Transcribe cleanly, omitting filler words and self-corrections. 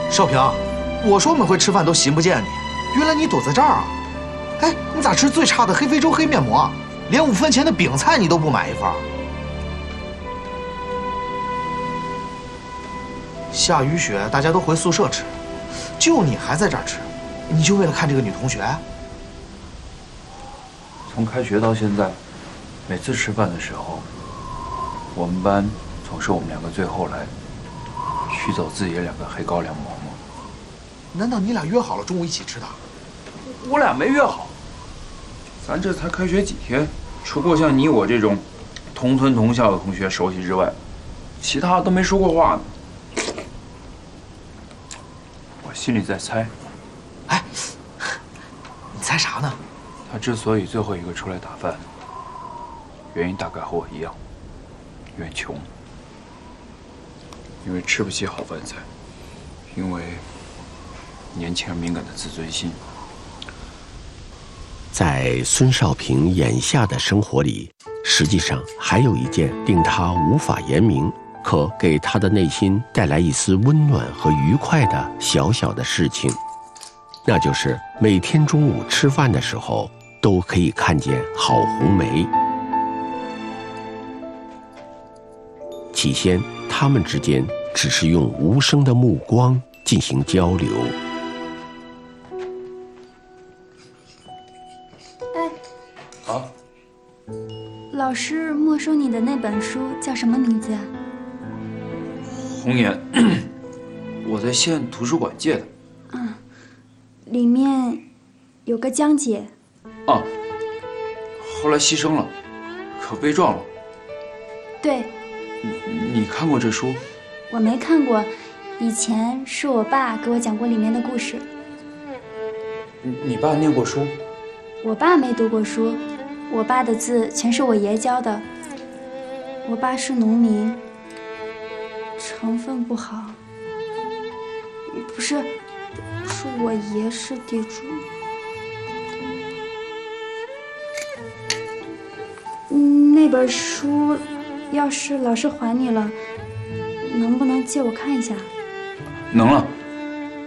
少平，我说每回吃饭都寻不见你，原来你躲在这儿啊！哎，你咋吃最差的黑非洲黑面膜，连5分钱的饼菜你都不买一份？下雨雪，大家都回宿舍吃，就你还在这儿吃，你就为了看这个女同学？ 从开学到现在，每次吃饭的时候，我们班总是我们2个最后来，取走自己的2个黑高粱馍馍。 难道你俩约好了中午一起吃的？ 我俩没约好，咱这才开学几天，除过像你我这种同村同校的同学熟悉之外，其他都没说过话呢。我心里在猜， 哎，你猜啥呢？ 他之所以最后一个出来打饭，原因大概和我一样，因为穷，因为吃不起好饭菜，因为年轻而敏感的自尊心。 在孙少平眼下的生活里，实际上还有一件令他无法言明，可给他的内心带来一丝温暖和愉快的小小的事情，那就是每天中午吃饭的时候都可以看见郝红梅。起先他们之间只是用无声的目光进行交流。 啊， 老师没收你的那本书叫什么名字呀？ 红颜，我在县图书馆借的。 嗯，里面有个江姐。 啊，后来牺牲了，可被撞了。 对。 你看过这书？ 我没看过，以前是我爸给我讲过里面的故事。 你爸念过书？ 我爸没读过书，我爸的字全是我爷教的。我爸是农民，成分不好。不是，是我爷是地主。那本书要是老师还你了，能不能借我看一下？ 能了。